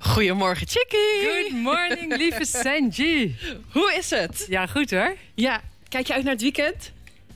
Goedemorgen, Chickie. Good morning, lieve Sanji. Hoe is het? Ja, goed hoor. Ja, kijk je uit naar het weekend?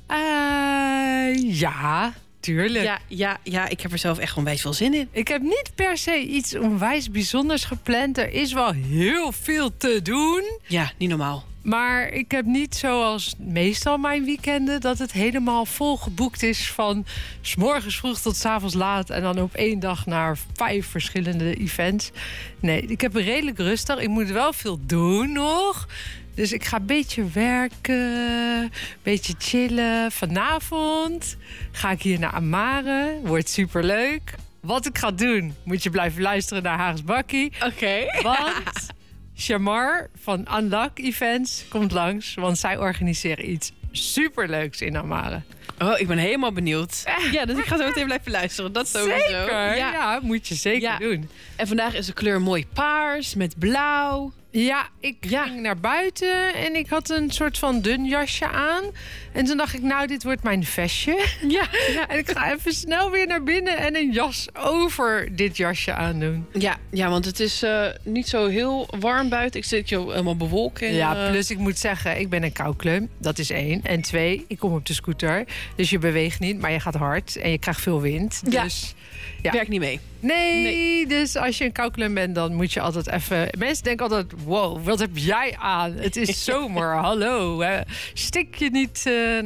Ja, tuurlijk. Ja, ik heb er zelf echt onwijs veel zin in. Ik heb niet per se iets onwijs bijzonders gepland. Er is wel heel veel te doen. Ja, niet normaal. Maar ik heb niet zoals meestal mijn weekenden dat het helemaal vol geboekt is van 's morgens vroeg tot 's avonds laat en dan op één dag naar 5 verschillende events. Nee, ik heb een redelijk rustig. Ik moet wel veel doen nog. Dus ik ga een beetje werken, een beetje chillen. Vanavond ga ik hier naar Amare. Wordt superleuk. Wat ik ga doen, moet je blijven luisteren naar Haags Bakkie. Oké. Want Shamar van Unlock Events komt langs. Want zij organiseren iets superleuks in Amare. Oh, ik ben helemaal benieuwd. Ja, dus ik ga zo meteen blijven luisteren. Dat sowieso. Zeker, ja, moet je zeker doen. En vandaag is de kleur mooi paars met blauw. Ja, ik ging naar buiten en ik had een soort van dun jasje aan. En toen dacht ik, nou, dit wordt mijn vestje. Ja. En ik ga even snel weer naar binnen en een jas over dit jasje aandoen. Ja, want het is niet zo heel warm buiten. Ik zit je helemaal bewolken. Ja, plus ik moet zeggen, ik ben een koukleum. Dat is 1. En 2, ik kom op de scooter. Dus je beweegt niet, maar je gaat hard. En je krijgt veel wind. Ja. Dus Werkt niet mee. Nee, dus als je een koukleum bent, dan moet je altijd even... Mensen denken altijd, wow, wat heb jij aan? Het is zomer, hallo. Stik je niet...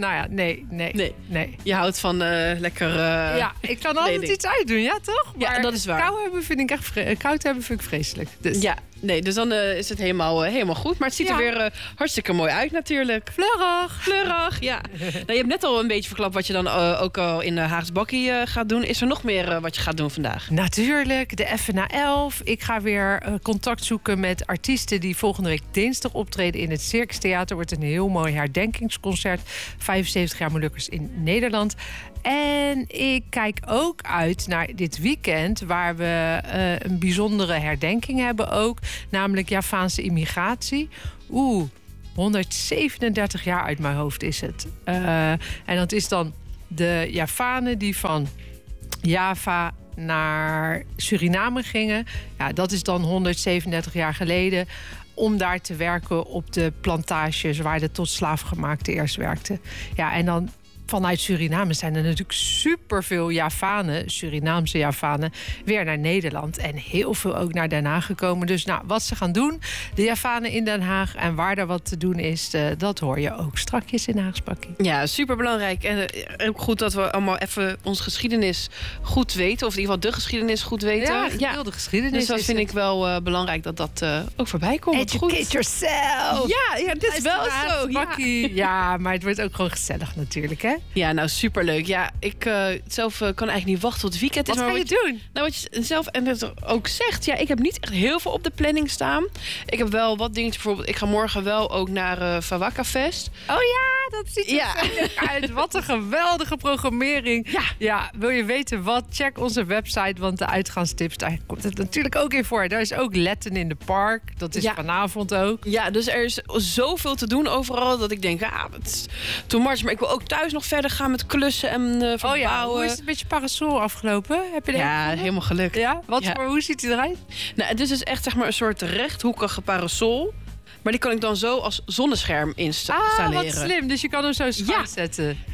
Nee. Je houdt van lekker... Ja, ik kan altijd iets uitdoen, ja toch? Ja, maar dat is waar. Koud hebben vind ik echt koud hebben vind ik vreselijk. Dus. Ja, nee, dus dan is het helemaal goed. Maar het ziet er weer hartstikke mooi uit natuurlijk. Fleurig, ja. Nou, je hebt net al een beetje verklapt wat je dan ook al in de Haags Bakkie gaat doen. Is er nog meer wat je gaat doen vandaag? Natuurlijk, de FNA11. Ik ga weer contact zoeken met artiesten die volgende week dinsdag optreden in het Circus Theater. Wordt een heel mooi herdenkingsconcert. 75 jaar Molukkers in Nederland. En ik kijk ook uit naar dit weekend, waar we een bijzondere herdenking hebben ook. Namelijk Javaanse immigratie. 137 jaar uit mijn hoofd is het. En dat is dan de Javanen die van Java naar Suriname gingen. Ja, dat is dan 137 jaar geleden. Om daar te werken op de plantages waar de tot slaafgemaakten eerst werkten. Ja, en dan vanuit Suriname zijn er natuurlijk superveel Javanen, Surinaamse Javanen, weer naar Nederland. En heel veel ook naar Den Haag gekomen. Dus nou, wat ze gaan doen, de Javanen in Den Haag en waar daar wat te doen is, dat hoor je ook strakjes in Haags Bakkie. Ja, superbelangrijk. En ook goed dat we allemaal even onze geschiedenis goed weten. Of in ieder geval de geschiedenis goed weten. Ja, de geschiedenis. Dus dat vind ik wel belangrijk dat dat ook voorbij komt. Educate yourself! Ja, dat is wel zo. Ja, maar het wordt ook gewoon gezellig natuurlijk, hè? Ja, nou superleuk. Ja, ik zelf kan eigenlijk niet wachten tot het weekend. Wat ga je doen? Nou, wat je zelf en het ook zegt. Ja, ik heb niet echt heel veel op de planning staan. Ik heb wel wat dingetjes. Bijvoorbeeld, ik ga morgen wel ook naar Fawaka Fest. Oh ja, dat ziet er zo leuk uit. Wat een geweldige programmering. Ja, wil je weten wat? Check onze website, want de uitgaanstips, daar komt het natuurlijk ook in voor. Daar is ook Letten in de Park. Dat is vanavond ook. Ja, dus er is zoveel te doen overal dat ik denk, het is too much. Maar ik wil ook thuis nog verder gaan met klussen en verbouwen. Hoe is het met je parasol afgelopen? Heb je helemaal gelukt. Ja? Hoe ziet hij eruit? Nou, het is dus echt zeg maar een soort rechthoekige parasol. Maar die kan ik dan zo als zonnescherm installeren. Wat slim. Dus je kan hem zo schuin zetten.